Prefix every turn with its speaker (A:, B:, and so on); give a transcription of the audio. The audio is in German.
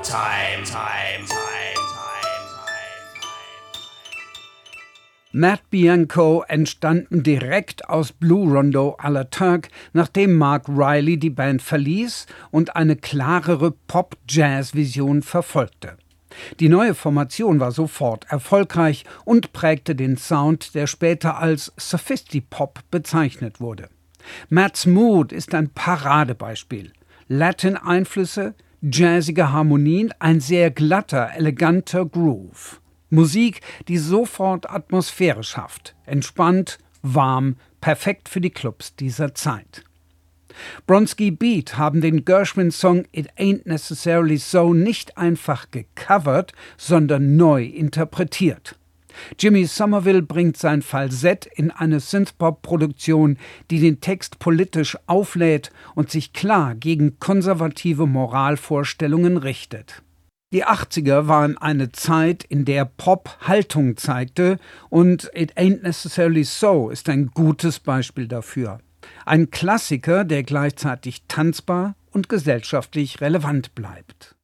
A: Matt Bianco entstanden direkt aus Blue Rondo à la Turk, nachdem Mark Riley die Band verließ und eine klarere Pop-Jazz-Vision verfolgte. Die neue Formation war sofort erfolgreich und prägte den Sound, der später als Sophisti-Pop bezeichnet wurde. Matts Mood ist ein Paradebeispiel. Latin-Einflüsse, jazzige Harmonien, ein sehr glatter, eleganter Groove. Musik, die sofort Atmosphäre schafft. Entspannt, warm, perfekt für die Clubs dieser Zeit. Bronski Beat haben den Gershwin-Song It Ain't Necessarily So nicht einfach gecovert, sondern neu interpretiert. Jimmy Somerville bringt sein Falsett in eine Synthpop-Produktion, die den Text politisch auflädt und sich klar gegen konservative Moralvorstellungen richtet. Die 80er waren eine Zeit, in der Pop Haltung zeigte, und It Ain't Necessarily So ist ein gutes Beispiel dafür. Ein Klassiker, der gleichzeitig tanzbar und gesellschaftlich relevant bleibt.